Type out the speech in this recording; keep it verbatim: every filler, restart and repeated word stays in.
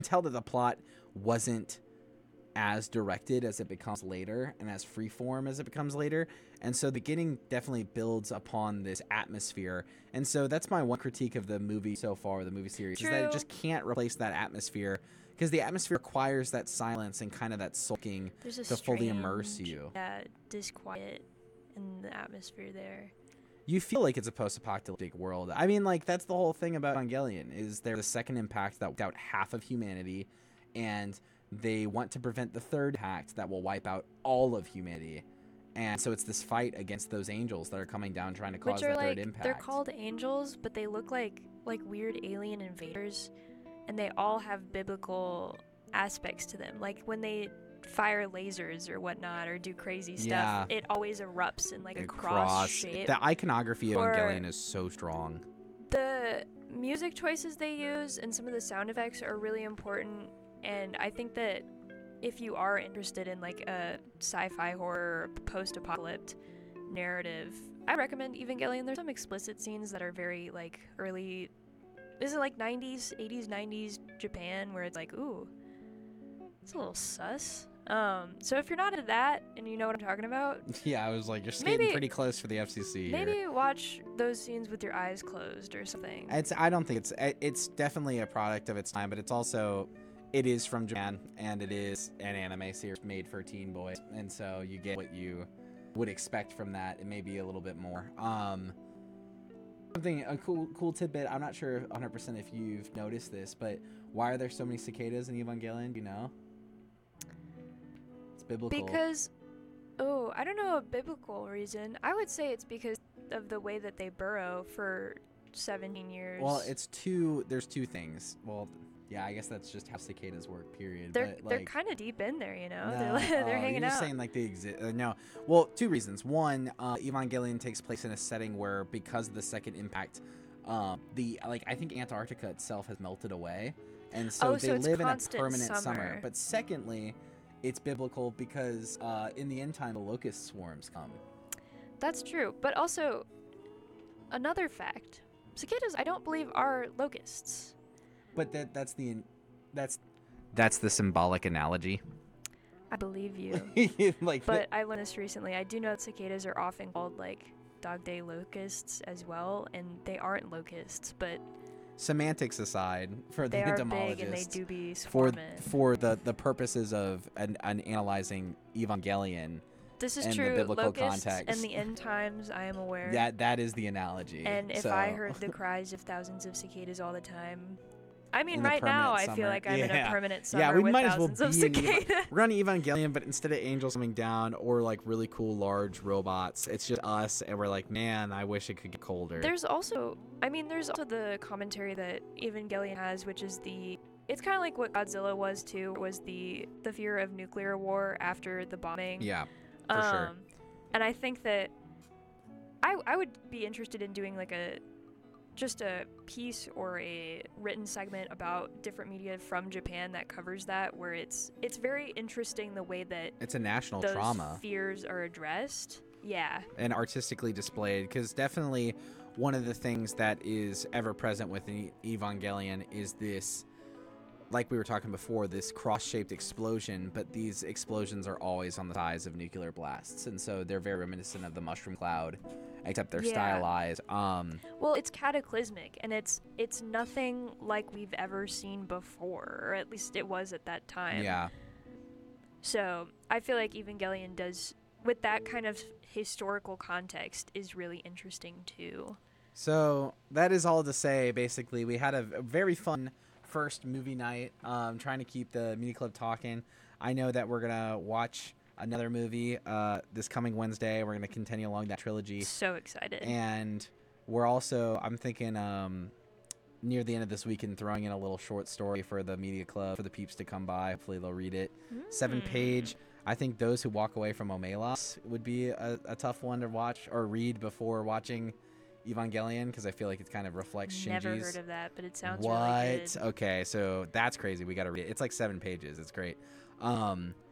tell that the plot wasn't as directed as it becomes later and as freeform as it becomes later. And so the beginning definitely builds upon this atmosphere. And so that's my one critique of the movie so far, the movie series, True. is that it just can't replace that atmosphere, because the atmosphere requires that silence and kind of that sulking There's a to fully immerse strange, you. Yeah, disquiet in the atmosphere there. You feel like it's a post-apocalyptic world. I mean, like, that's the whole thing about Evangelion, is there's a second impact that wiped out half of humanity, and they want to prevent the third impact that will wipe out all of humanity. And so it's this fight against those angels that are coming down trying to cause Which are the like, third impact. they're called angels, but they look like like weird alien invaders, and they all have biblical aspects to them. Like when they fire lasers or whatnot or do crazy stuff, Yeah. it always erupts in like a, A cross, shape. The iconography of Or- Evangelion is so strong. The music choices they use and some of the sound effects are really important, and I think that if you are interested in like a sci-fi horror post-apocalypse narrative, I recommend Evangelion. There's some explicit scenes that are very like early, is it like nineties, eighties, nineties Japan, where it's like, ooh, it's a little sus. Um, so if you're not into that and you know what I'm talking about, Yeah, I was like, you're skating Maybe- pretty close for the F C C maybe here. watch those scenes with your eyes closed or something. It's, I don't think it's, it's definitely a product of its time, but it's also, it is from Japan, and it is an anime series made for teen boys, and so you get what you would expect from that. It may be a little bit more. Um, something, a cool cool tidbit, I'm not sure one hundred percent if you've noticed this, but why are there so many cicadas in Evangelion? Do you know? It's biblical. Because, oh, I don't know a biblical reason. I would say it's because of the way that they burrow for seventeen years. Well, it's two, there's two things. Well, yeah, I guess that's just how cicadas work, period. they're but, they're like, kind of deep in there, you know. No, they're like, they're oh, hanging you're just out. saying like they exist. Uh, no, well, two reasons. One, uh, Evangelion takes place in a setting where, because of the second impact, um, the like I think Antarctica itself has melted away, and so Oh, they so it's live in a constant permanent summer. summer. But secondly, it's biblical because uh, in the end time, the locust swarms come. That's true, but also another fact: cicadas, I don't believe, are locusts. But that that's the that's that's the symbolic analogy. I believe you. like, But I learned this recently. I do know that cicadas are often called like dog day locusts as well, and they aren't locusts, but semantics aside, for the they are entomologists, big and they do be for swarming. for the the purposes of an, an analyzing Evangelion, This is and the true. biblical Locusts context. and the end times, I am aware. that that is the analogy. and if So, I heard the cries of thousands of cicadas all the time, I mean, In the right now permanent I feel summer. like I'm in Yeah. a permanent summer yeah, we with might as well thousands be of in Eva- cicadas. we're on Evangelion, but instead of angels coming down or like really cool large robots, it's just us, and we're like, man, I wish it could get colder. There's also, I mean, there's also the commentary that Evangelion has, which is the, it's kind of like what Godzilla was too, was the the fear of nuclear war after the bombing. yeah, for um, sure. And I think that I I would be interested in doing like a just a piece or a written segment about different media from Japan that covers that, where it's it's very interesting the way that It's a national those trauma. fears are addressed. Yeah. And artistically displayed, because definitely one of the things that is ever present with E- Evangelion is this, like we were talking before, this cross-shaped explosion, but these explosions are always on the size of nuclear blasts, and so they're very reminiscent of the mushroom cloud, except they're Yeah. stylized. Um, Well, it's cataclysmic, and it's it's nothing like we've ever seen before, or at least it was at that time. yeah, So I feel like Evangelion does, with that kind of historical context, is really interesting too. so that is all to say. Basically, we had a, a very fun first movie night, um, trying to keep the Media Club talking. I know that we're gonna watch another movie uh, this coming Wednesday. We're gonna continue along that trilogy. So excited. And we're also, I'm thinking, um, near the end of this weekend, throwing in a little short story for the media club for the peeps to come by. Hopefully they'll read it. Seven Mm. page. I think Those Who Walk Away from Omelas would be a, a tough one to watch or read before watching Evangelion, because I feel like it kind of reflects Never Shinji's. heard of that, but it sounds what? really good. Okay, so that's crazy. We got to read it. It's like seven pages. It's great. Um,